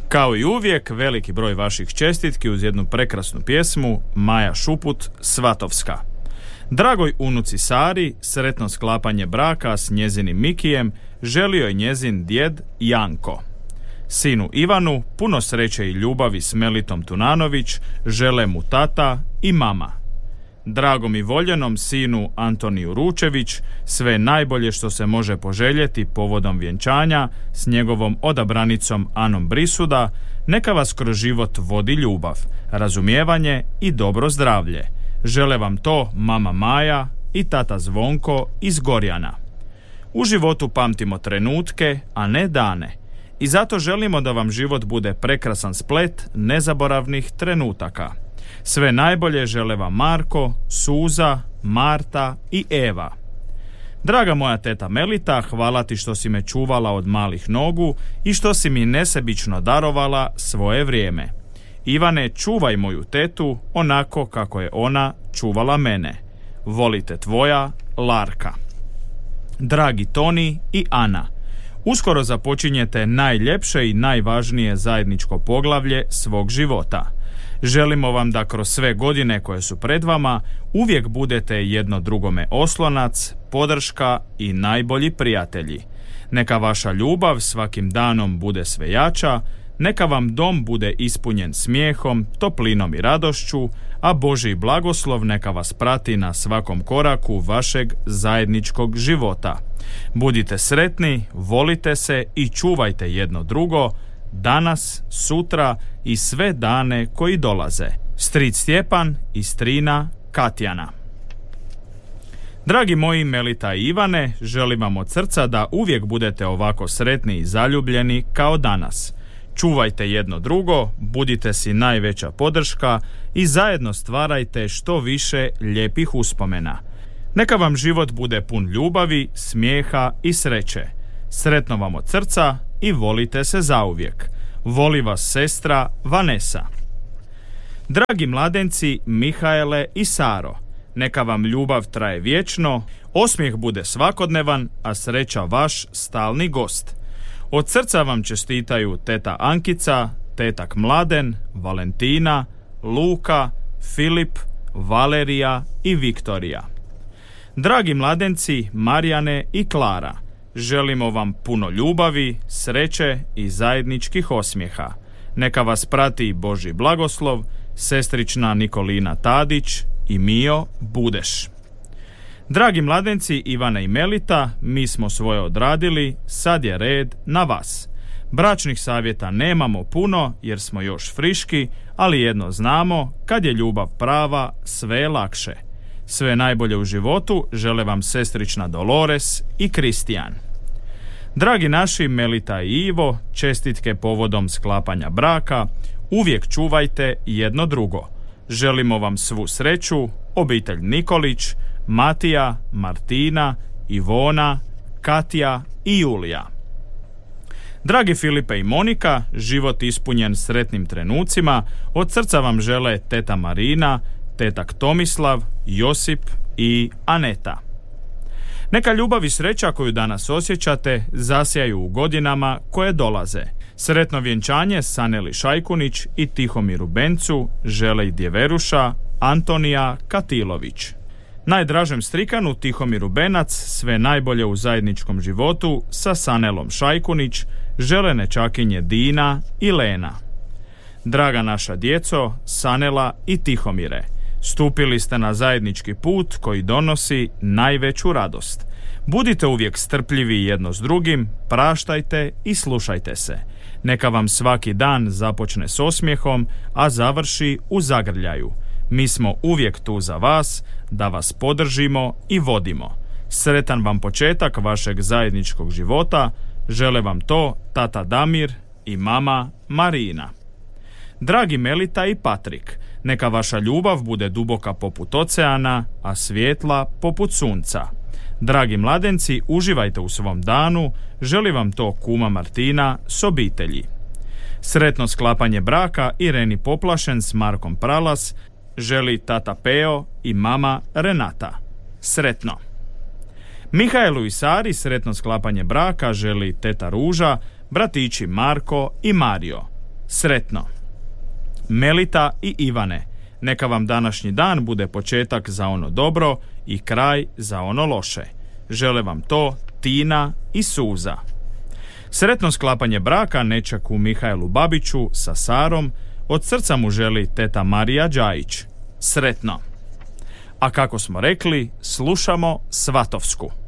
Kao i uvijek, veliki broj vaših čestitki uz jednu prekrasnu pjesmu Maja Šuput, Svatovska. Dragoj unuci Sari, sretno sklapanje braka s njezinim Mikijem želio je njezin djed Janko. Sinu Ivanu puno sreće i ljubavi s Melitom Tunanović žele mu tata i mama. Dragom i voljenom sinu Antoniju Ručević sve najbolje što se može poželjeti povodom vjenčanja s njegovom odabranicom Anom Brisuda, neka vas kroz život vodi ljubav, razumijevanje i dobro zdravlje. Žele vam to mama Maja i tata Zvonko iz Gorjana. U životu pamtimo trenutke, a ne dane. I zato želimo da vam život bude prekrasan splet nezaboravnih trenutaka. Sve najbolje žele vam Marko, Suza, Marta i Eva. Draga moja teta Melita, hvala ti što si me čuvala od malih nogu i što si mi nesebično darovala svoje vrijeme. Ivane, čuvaj moju tetu onako kako je ona čuvala mene. Volite tvoja Larka. Dragi Toni i Ana, uskoro započinjete najljepše i najvažnije zajedničko poglavlje svog života. Želimo vam da kroz sve godine koje su pred vama uvijek budete jedno drugome oslonac, podrška i najbolji prijatelji. Neka vaša ljubav svakim danom bude sve jača, neka vam dom bude ispunjen smijehom, toplinom i radošću, a Božji blagoslov neka vas prati na svakom koraku vašeg zajedničkog života. Budite sretni, volite se i čuvajte jedno drugo, danas, sutra i sve dane koji dolaze. Stric Stjepan i strina Katjana. Dragi moji Melita i Ivane, želim vam od srca da uvijek budete ovako sretni i zaljubljeni kao danas. Čuvajte jedno drugo, budite si najveća podrška i zajedno stvarajte što više lijepih uspomena. Neka vam život bude pun ljubavi, smijeha i sreće. Sretno vam od srca i volite se zauvijek. Voli vas sestra Vanesa. Dragi mladenci Mihaele i Saro, neka vam ljubav traje vječno, osmijeh bude svakodnevan, a sreća vaš stalni gost. Od srca vam čestitaju teta Ankica, tetak Mladen, Valentina, Luka, Filip, Valerija i Viktorija. Dragi mladenci Marijane i Klara, želimo vam puno ljubavi, sreće i zajedničkih osmijeha. Neka vas prati Božji blagoslov, sestrična Nikolina Tadić i Mio Budeš. Dragi mladenci Ivana i Melita, mi smo svoje odradili, sad je red na vas. Bračnih savjeta nemamo puno jer smo još friški, ali jedno znamo, kad je ljubav prava, sve je lakše. Sve najbolje u životu žele vam sestrična Dolores i Kristijan. Dragi naši Melita i Ivo, čestitke povodom sklapanja braka, uvijek čuvajte jedno drugo. Želimo vam svu sreću, obitelj Nikolić, Matija, Martina, Ivona, Katja i Julija. Dragi Filipe i Monika, život ispunjen sretnim trenucima, od srca vam žele teta Marina, tetak Tomislav, Josip i Aneta. Neka ljubav i sreća koju danas osjećate zasjaju u godinama koje dolaze. Sretno vjenčanje Saneli Šajkunić i Tihomiru Bencu žele i djeveruša Antonija Katilović. Najdražem strikanu Tihomiru Benac sve najbolje u zajedničkom životu sa Sanelom Šajkunić žele nečakinje Dina i Lena. Draga naša djeco, Sanela i Tihomire, stupili ste na zajednički put koji donosi najveću radost. Budite uvijek strpljivi jedno s drugim, praštajte i slušajte se. Neka vam svaki dan započne s osmijehom, a završi u zagrljaju. Mi smo uvijek tu za vas, da vas podržimo i vodimo. Sretan vam početak vašeg zajedničkog života, žele vam to tata Damir i mama Marina. Dragi Melita i Patrik, neka vaša ljubav bude duboka poput oceana, a svjetla poput sunca. Dragi mladenci, uživajte u svom danu, želi vam to kuma Martina s obitelji. Sretno sklapanje braka Ireni Poplašen s Markom Pralas želi tata Peo i mama Renata. Sretno! Mihaelu i Sari sretno sklapanje braka želi teta Ruža, bratići Marko i Mario. Sretno! Melita i Ivane, neka vam današnji dan bude početak za ono dobro i kraj za ono loše. Žele vam to Tina i Suza. Sretno sklapanje braka nečaku Mihajlu Babiću sa Sarom, od srca mu želi teta Marija Đajić. Sretno! A kako smo rekli, slušamo Svatovsku.